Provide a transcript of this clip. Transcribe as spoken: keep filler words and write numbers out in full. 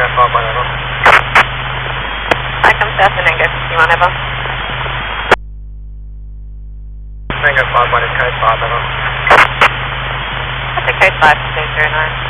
five one Evo. I come south and Mango fifty-one Evo. Mango five one is code five Evo. That's a code five two zero nine.